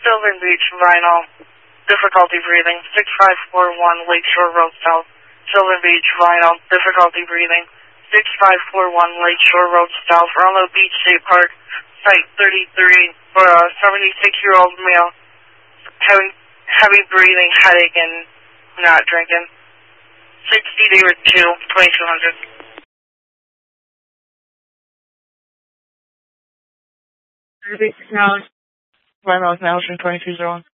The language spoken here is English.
Sylvan Beach, Vinyl. Difficulty breathing. 6541 Lakeshore Road South. Sylvan Beach, Vinyl. Difficulty breathing. 6541 Lakeshore Road South. Arlo Beach State Park. Site 33 for a 76-year-old male. Heavy breathing, headache, and not drinking. 60 David 2, 2200. Now, Vinyl, now 2201.